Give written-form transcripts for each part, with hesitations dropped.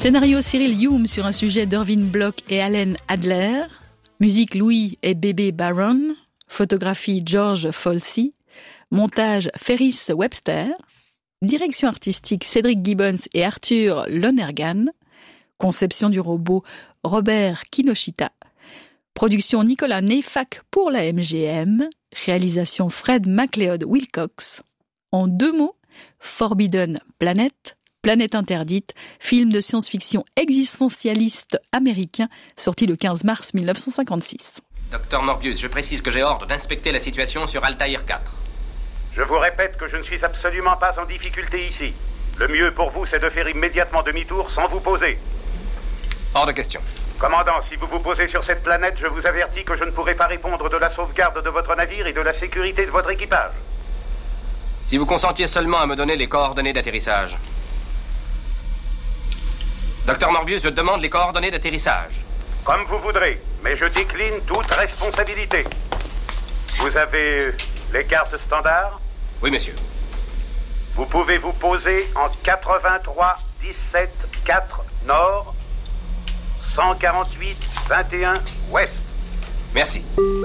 Scénario Cyril Hume sur un sujet d'Irving Bloch et Allen Adler. Musique Louis et Bébé Baron. Photographie George Folsey. Montage Ferris Webster. Direction artistique Cédric Gibbons et Arthur Lonergan. Conception du robot Robert Kinoshita. Production Nicolas Neyfakh pour la MGM. Réalisation Fred MacLeod Wilcox. En 2 mots, Forbidden Planet, Planète interdite, film de science-fiction existentialiste américain sorti le 15 mars 1956. Docteur Morbius, je précise que j'ai ordre d'inspecter la situation sur Altaïr 4. Je vous répète que je ne suis absolument pas en difficulté ici. Le mieux pour vous, c'est de faire immédiatement demi-tour sans vous poser. Hors de question. Commandant, si vous vous posez sur cette planète, je vous avertis que je ne pourrai pas répondre de la sauvegarde de votre navire et de la sécurité de votre équipage. Si vous consentiez seulement à me donner les coordonnées d'atterrissage. Docteur Morbius, je demande les coordonnées d'atterrissage. Comme vous voudrez, mais je décline toute responsabilité. Vous avez les cartes standards ? Oui, monsieur. Vous pouvez vous poser en 83 17 4 nord, 148 21 ouest. Merci.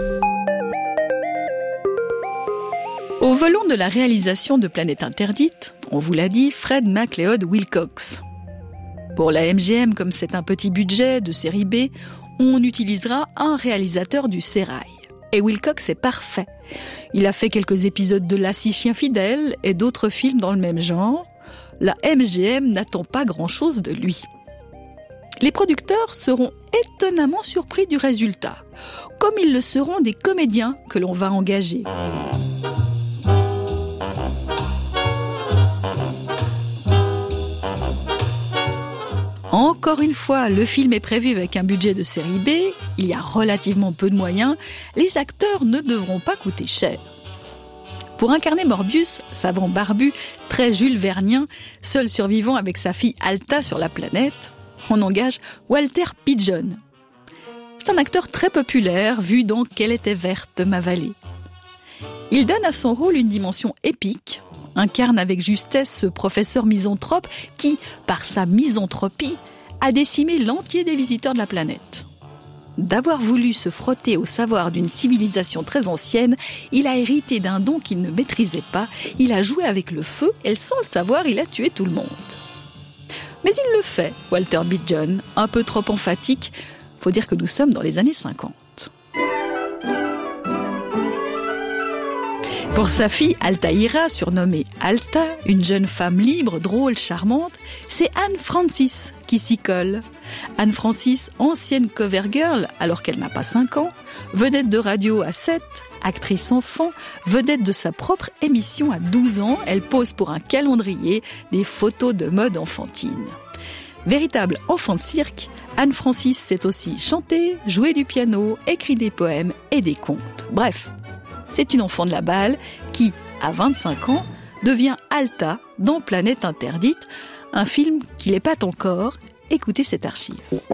Au volant de la réalisation de Planète interdite, on vous l'a dit, Fred MacLeod Wilcox. Pour la MGM, comme c'est un petit budget de série B, on utilisera un réalisateur du sérail. Et Wilcox est parfait. Il a fait quelques épisodes de La Scie Chien Fidèle et d'autres films dans le même genre. La MGM n'attend pas grand-chose de lui. Les producteurs seront étonnamment surpris du résultat, comme ils le seront des comédiens que l'on va engager. Encore une fois, le film est prévu avec un budget de série B, il y a relativement peu de moyens, les acteurs ne devront pas coûter cher. Pour incarner Morbius, savant barbu, très Jules Vernien, seul survivant avec sa fille Alta sur la planète, on engage Walter Pidgeon. C'est un acteur très populaire, vu dans Qu'elle était verte, ma vallée. Il donne à son rôle une dimension épique, incarne avec justesse ce professeur misanthrope qui, par sa misanthropie, a décimé l'entier des visiteurs de la planète. D'avoir voulu se frotter au savoir d'une civilisation très ancienne, il a hérité d'un don qu'il ne maîtrisait pas, il a joué avec le feu et sans le savoir, il a tué tout le monde. Mais il le fait, Walter Pidgeon, un peu trop emphatique, faut dire que nous sommes dans les années 50. Pour sa fille Altaïra, surnommée Alta, une jeune femme libre, drôle, charmante, c'est Anne Francis qui s'y colle. Anne Francis, ancienne cover girl alors qu'elle n'a pas 5 ans, vedette de radio à 7, actrice enfant, vedette de sa propre émission à 12 ans, elle pose pour un calendrier des photos de mode enfantine. Véritable enfant de cirque, Anne Francis sait aussi chanter, jouer du piano, écrit des poèmes et des contes. Bref, c'est une enfant de la balle qui, à 25 ans, devient Alta dans Planète interdite, un film qui l'épate encore. Écoutez cette archive.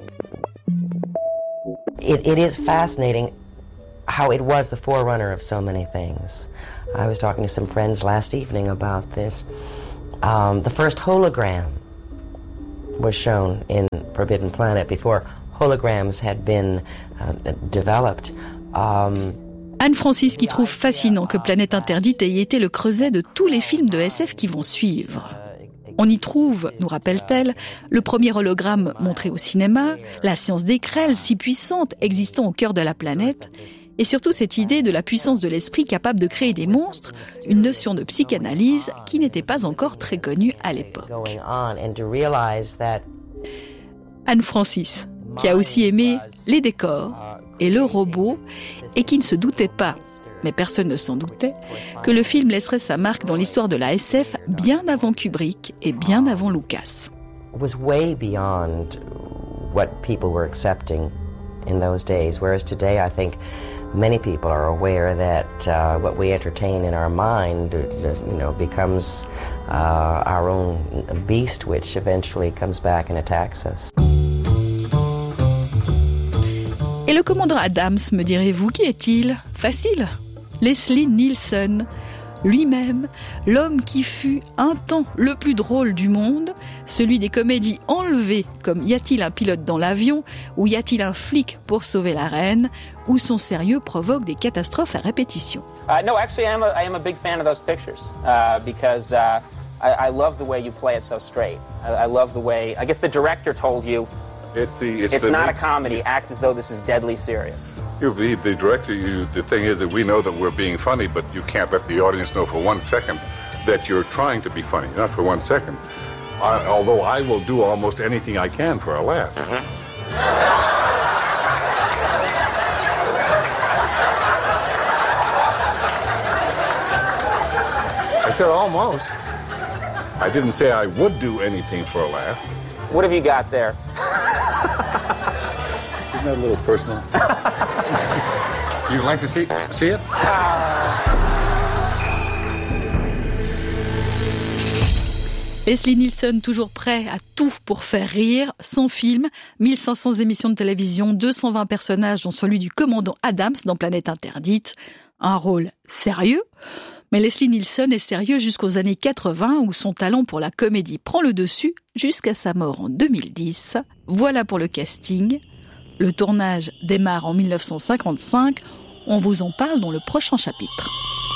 It is fascinating how it was the forerunner of so many things. I was talking to some friends last evening about this. The first hologram was shown in Forbidden Planet before holograms had been developed. Anne Francis qui trouve fascinant que Planète interdite ait été le creuset de tous les films de SF qui vont suivre. On y trouve, nous rappelle-t-elle, le premier hologramme montré au cinéma, la science des crêles si puissante existant au cœur de la planète, et surtout cette idée de la puissance de l'esprit capable de créer des monstres, une notion de psychanalyse qui n'était pas encore très connue à l'époque. Anne Francis, qui a aussi aimé les décors et le robot, et qui ne se doutait pas, mais personne ne s'en doutait, que le film laisserait sa marque dans l'histoire de la SF bien avant Kubrick et bien avant Lucas. It was way beyond what people were accepting in those days, whereas today I think many people are aware that what we entertain in our mind, becomes our own beast, which eventually comes back and attacks us. Et le commandant Adams, me direz-vous, qui est-il ? Facile. Leslie Nielsen, lui-même, l'homme qui fut un temps le plus drôle du monde, celui des comédies enlevées comme Y a-t-il un pilote dans l'avion ou Y a-t-il un flic pour sauver la reine, où son sérieux provoque des catastrophes à répétition. No, actually, I am a big fan of those pictures because I love the way you play it so straight. I love the way. I guess the director told you it's not a comedy. Act as though this is deadly serious. The director, the thing is that we know that we're being funny, but you can't let the audience know for 1 second that you're trying to be funny. Not for 1 second. Although I will do almost anything I can for a laugh. I said almost. I didn't say I would do anything for a laugh. What have you got there? Isn't that a little personal? You'd like to see it? Leslie Nielsen, toujours prêt à tout pour faire rire. Son film, 1500 émissions de télévision, 220 personnages dont celui du commandant Adams dans Planète Interdite. Un rôle sérieux. Mais Leslie Nielsen est sérieux jusqu'aux années 80 où son talent pour la comédie prend le dessus jusqu'à sa mort en 2010. Voilà pour le casting. Le tournage démarre en 1955. On vous en parle dans le prochain chapitre.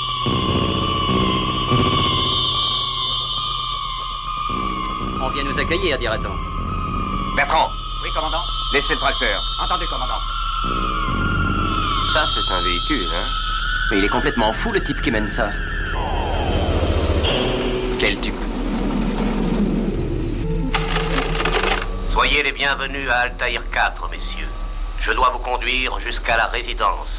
On vient nous accueillir, dira-t-on. Bertrand! Oui, commandant. Laissez le tracteur. Entendu, commandant. Ça, c'est un véhicule, hein? Mais il est complètement fou, le type qui mène ça. Quel type? Soyez les bienvenus à Altaïr 4, messieurs. Je dois vous conduire jusqu'à la résidence.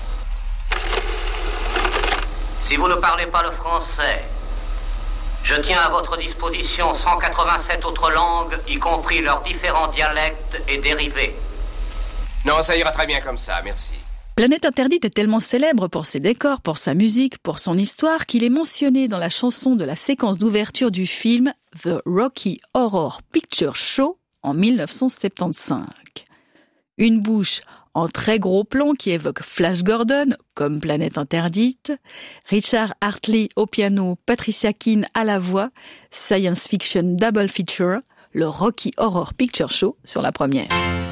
Si vous ne parlez pas le français, je tiens à votre disposition 187 autres langues, y compris leurs différents dialectes et dérivés. Non, ça ira très bien comme ça, merci. Planète Interdite est tellement célèbre pour ses décors, pour sa musique, pour son histoire, qu'il est mentionné dans la chanson de la séquence d'ouverture du film The Rocky Horror Picture Show en 1975. Une bouche en très gros plan qui évoque Flash Gordon, comme Planète Interdite, Richard Hartley au piano, Patricia Keane à la voix, science fiction double feature, le Rocky Horror Picture Show sur la première.